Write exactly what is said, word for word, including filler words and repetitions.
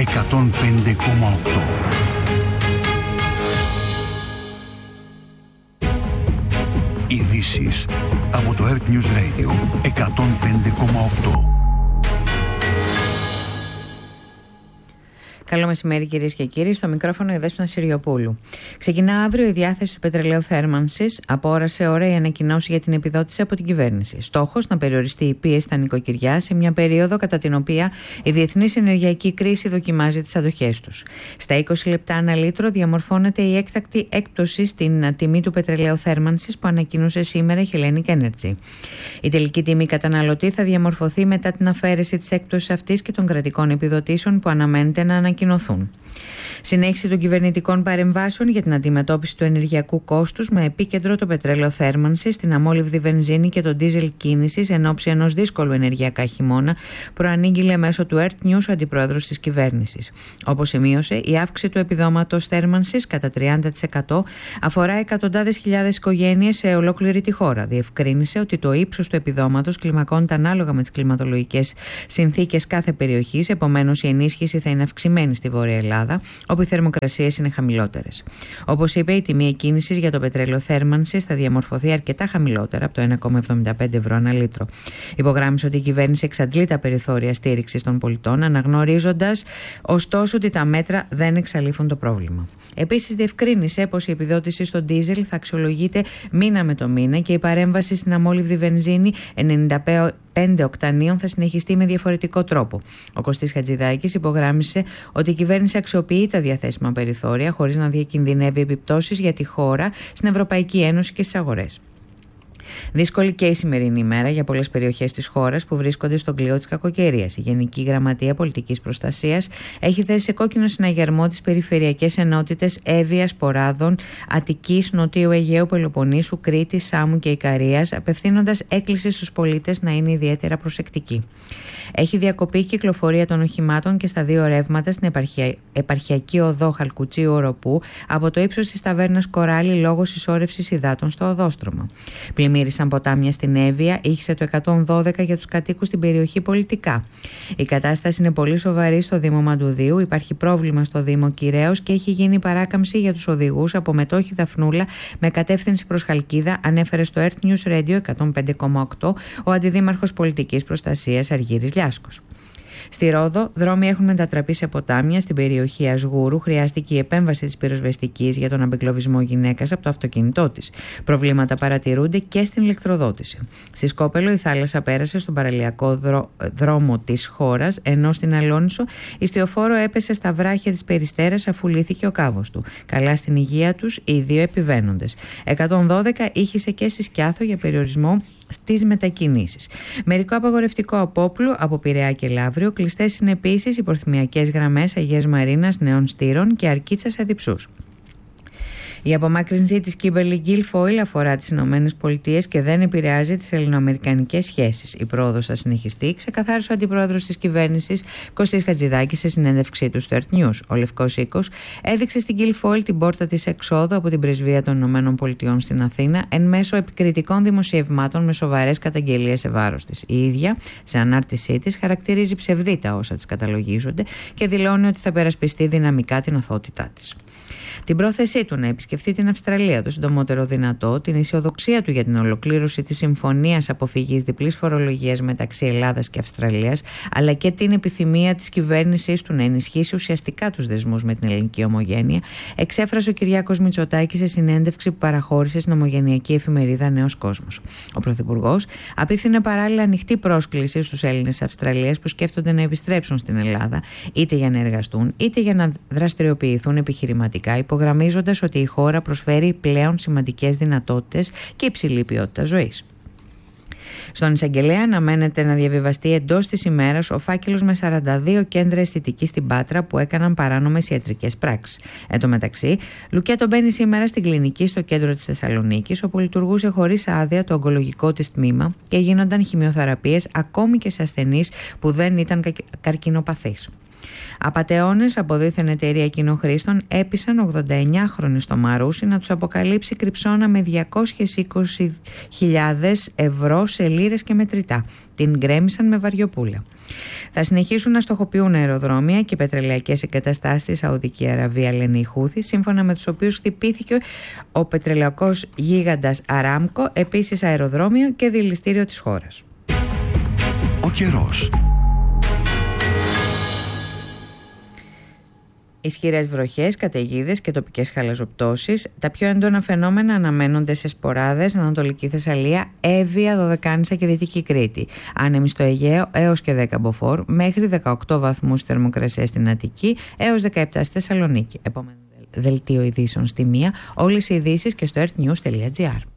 εκατόν πέντε κόμμα οκτώ. Ειδήσεις από το Earth News Radio εκατόν πέντε κόμμα οκτώ. Καλό μεσημέρι, κυρίες και κύριοι. Στο μικρόφωνο η Δέσποινα Συριοπούλου. Ξεκινά αύριο η διάθεση του πετρελαίου θέρμανσης. Από ώρα σε ώρα η ανακοινώση για την επιδότηση από την κυβέρνηση. Στόχος να περιοριστεί η πίεση στα νοικοκυριά σε μια περίοδο κατά την οποία η διεθνής ενεργειακή κρίση δοκιμάζει τις αντοχές τους. Στα είκοσι λεπτά ανά λίτρο διαμορφώνεται η έκτακτη έκπτωση στην τιμή του πετρελαίου θέρμανσης που ανακοίνωσε σήμερα η Hellenic Energy. Η τελική τιμή καταναλωτή θα διαμορφωθεί μετά την αφαίρεση της έκπτωσης αυτής και των κρατικών επιδοτήσεων που αναμένεται να ανακοινωθούν. Συνέχιση των κυβερνητικών παρεμβάσεων για την αντιμετώπιση του ενεργειακού κόστους με επίκεντρο το πετρέλαιο θέρμανσης, την αμόλυβδη βενζίνη και το ντίζελ κίνησης εν ώψη ενός δύσκολου ενεργειακά χειμώνα, προανήγγειλε μέσω του Earth News ο αντιπρόεδρος της κυβέρνησης. Όπως σημείωσε, η αύξηση του επιδόματος θέρμανσης κατά τριάντα τοις εκατό αφορά εκατοντάδες χιλιάδες οικογένειες σε ολόκληρη τη χώρα. Διευκρίνησε ότι το ύψος του επιδόματος κλιμακώνεται ανάλογα με τις κλιματολογικές συνθήκες κάθε περιοχής, επομένως η ενίσχυση θα είναι αυξημένη στη Βόρεια Ελλάδα, όπου οι θερμοκρασίες είναι χαμηλότερες. Όπως είπε, η τιμή εκκίνησης για το πετρέλαιο θέρμανσης θα διαμορφωθεί αρκετά χαμηλότερα από το ένα κόμμα εβδομήντα πέντε ευρώ ανά λίτρο. Υπογράμμισε ότι η κυβέρνηση εξαντλεί τα περιθώρια στήριξης των πολιτών, αναγνωρίζοντας ωστόσο ότι τα μέτρα δεν εξαλείφουν το πρόβλημα. Επίσης, διευκρίνησε πως η επιδότηση στο ντίζελ θα αξιολογείται μήνα με το μήνα και η παρέμβαση στην αμόλυβδη βενζίνη ενενήντα πέντε οκτανίων θα συνεχιστεί με διαφορετικό τρόπο. Ο Κωστής Χατζηδάκης υπογράμμισε ότι η κυβέρνηση αξιοποιεί τα διαθέσιμα περιθώρια χωρίς να διακινδυνεύει επιπτώσεις για τη χώρα, στην Ευρωπαϊκή Ένωση και στις αγορές. Δύσκολη και η σημερινή ημέρα για πολλές περιοχές της χώρας που βρίσκονται στον κλειό της κακοκαιρίας. Η Γενική Γραμματεία Πολιτικής Προστασίας έχει θέσει σε κόκκινο συναγερμό τις περιφερειακές ενότητες Εύβοιας, Ποράδων, Αττικής, Νοτίου Αιγαίου, Πελοποννήσου, Κρήτης, Σάμου και Ικαρίας, απευθύνοντας έκκληση στους πολίτες να είναι ιδιαίτερα προσεκτικοί. Έχει διακοπεί η κυκλοφορία των οχημάτων και στα δύο ρεύματα στην επαρχια... επαρχιακή οδό Χαλκουτσίου Οροπού από το ύψος της ταβέρνας Κοράλη λόγω συσσόρευσης υδάτων στο οδόστρωμα. Πλημμύρισαν ποτάμια στην Εύβοια, ήχησε το εκατόν δώδεκα για τους κατοίκους στην περιοχή πολιτικά. Η κατάσταση είναι πολύ σοβαρή στο Δήμο Μαντουδίου, υπάρχει πρόβλημα στο Δήμο Κυραίος και έχει γίνει παράκαμψη για τους οδηγούς από Μετόχη Δαφνούλα με κατεύθυνση προς Χαλκίδα, ανέφερε στο Earth News Radio εκατόν πέντε κόμμα οκτώ ο Αντιδήμαρχος Πολιτικής Προστασίας Αργύρης Λιάσκος. Στη Ρόδο, δρόμοι έχουν μετατραπεί σε ποτάμια. Στην περιοχή Ασγούρου χρειάστηκε η επέμβαση της πυροσβεστικής για τον αμπεγκλωβισμό γυναίκας από το αυτοκίνητό της. Προβλήματα παρατηρούνται και στην ηλεκτροδότηση. Στη Σκόπελο, η θάλασσα πέρασε στον παραλιακό δρό... δρόμο της χώρας, ενώ στην Αλόνισο η ιστιοφόρο έπεσε στα βράχια της Περιστέρας αφού λύθηκε ο κάβος του. Καλά στην υγεία τους οι δύο επιβαίνοντες. εκατόν δώδεκα ήχησε και στη Σκιάθο για περιορισμό στις μετακινήσεις. Μερικό απαγορευτικό από Όπλου, από Πειραιά και Λαύριο. Κλειστές είναι επίσης οι πορθμιακές γραμμές Αγίας Μαρίνας, Νέων Στήρων και Αρκίτσας Αδιψούς. Η απομάκρυνση της Κίμπερλι Γκίλφοιλ αφορά τις Ηνωμένες Πολιτείες και δεν επηρεάζει τις ελληνοαμερικανικές σχέσεις. Η πρόοδος θα συνεχιστεί, ξεκαθάρισε ο αντιπρόεδρος της κυβέρνησης Κωστής Χατζηδάκης σε συνέντευξή του στο Earth News. Ο Λευκός Οίκος έδειξε στην Γκίλφοιλ την πόρτα της εξόδου από την πρεσβεία των Ηνωμένων Πολιτειών στην Αθήνα εν μέσω επικριτικών δημοσιευμάτων με σοβαρές καταγγελίες σε βάρος της. Η ίδια, σε ανάρτησή της, χαρακτηρίζει ψευδή τα όσα της καταλογίζονται και δηλώνει ότι θα περασπιστεί δυναμικά την αθωότητά της. Την πρόθεσή του να επισκεφθεί την Αυστραλία το συντομότερο δυνατό, την αισιοδοξία του για την ολοκλήρωση της συμφωνίας αποφυγής διπλής φορολογίας μεταξύ Ελλάδας και Αυστραλίας, αλλά και την επιθυμία της κυβέρνησης του να ενισχύσει ουσιαστικά τους δεσμούς με την ελληνική ομογένεια, εξέφρασε ο Κυριάκος Μητσοτάκης σε συνέντευξη που παραχώρησε στην ομογενειακή εφημερίδα Νέος Κόσμος. Ο Πρωθυπουργός απίφθινε παράλληλα ανοιχτή πρόσκληση στους Έλληνες Αυστραλίας που σκέφτονται να επιστρέψουν στην Ελλάδα, είτε για να εργαστούν είτε για να δραστηριοποιηθούν επιχειρηματικά, υπογραμμίζοντας ότι η χώρα προσφέρει πλέον σημαντικές δυνατότητες και υψηλή ποιότητα ζωής. Στον εισαγγελέα αναμένεται να διαβιβαστεί εντός της ημέρας ο φάκελος με σαράντα δύο κέντρα αισθητικής στην Πάτρα που έκαναν παράνομες ιατρικές πράξεις. Εν τω μεταξύ, Λουκέτο μπαίνει σήμερα στην κλινική στο κέντρο της Θεσσαλονίκης, όπου λειτουργούσε χωρίς άδεια το ογκολογικό της τμήμα και γίνονταν χημειοθεραπείες ακόμη και σε ασθενείς που δεν ήταν καρκινοπαθείς. Απατεώνες από δίθεν εταιρεία κοινοχρήστων έπεισαν ογδονταεννιάχρονοι στο Μαρούσι να τους αποκαλύψει κρυψώνα με διακόσιες είκοσι χιλιάδες ευρώ σε λίρες και μετρητά. Την γκρέμισαν με βαριοπούλα. Θα συνεχίσουν να στοχοποιούν αεροδρόμια και πετρελαϊκές εγκαταστάσεις στη Σαουδική Αραβία, λένε οι Χούθι, σύμφωνα με τους οποίους χτυπήθηκε ο πετρελαϊκός γίγαντας Αράμκο, επίσης αεροδρόμιο και δηληστήριο της χώρας. Ο καιρός. Ισχυρές βροχές, καταιγίδες και τοπικές χαλαζοπτώσεις. Τα πιο έντονα φαινόμενα αναμένονται σε Σποράδες, Ανατολική Θεσσαλία, Εύβοια, Δωδεκάνησα και Δυτική Κρήτη. Άνεμοι στο Αιγαίο έως και δέκα μποφόρ, μέχρι δεκαοκτώ βαθμούς θερμοκρασία στην Αττική έως δεκαεπτά στη Θεσσαλονίκη. Επόμενο δελτίο ειδήσεων στη μία, όλες οι ειδήσεις και στο earthnews τελεία gr.